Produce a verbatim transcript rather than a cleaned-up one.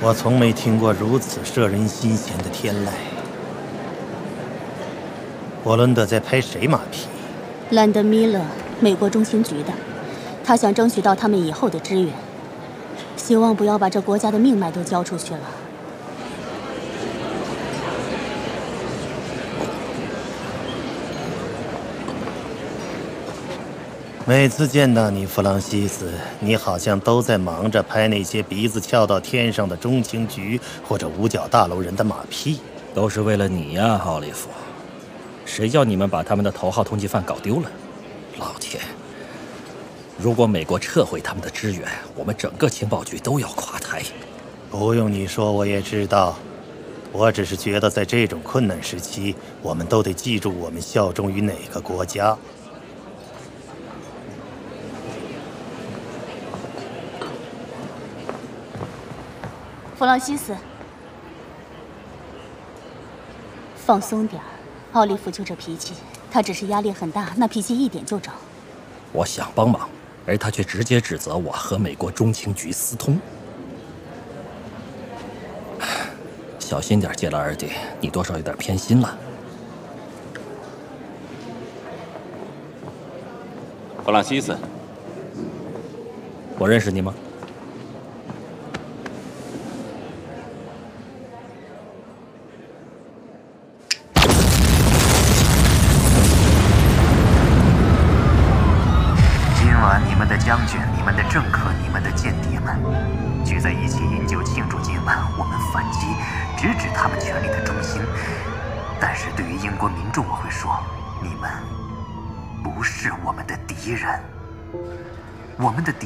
我从没听过如此摄人心弦的天籁。伯伦德在拍谁马屁？ 兰德·米勒，美国中情局的，他想争取到他们以后的支援，希望不要把这国家的命脉都交出去了。 每次见到你，弗朗西斯，你好像都在忙着拍那些鼻子翘到天上的中情局或者五角大楼人的马屁， 都是为了你呀，奥利弗。谁叫你们把他们的头号通缉犯搞丢了？老天！如果美国撤回他们的支援，我们整个情报局都要垮台。 不用你说，我也知道。我只是觉得，在这种困难时期，我们都得记住我们效忠于哪个国家。 弗朗西斯，放松点儿。奥利弗就这脾气，他只是压力很大，那脾气一点就着。 我想帮忙，而他却直接指责我和美国中情局私通。小心点，杰拉尔迪，你多少有点偏心了。 弗朗西斯， 我认识你吗？ 将军、你们的政客、你们的间谍们聚在一起饮酒庆祝今晚我们反击，直指他们权力的中心。但是对于英国民众，我会说，你们不是我们的敌人，我们的敌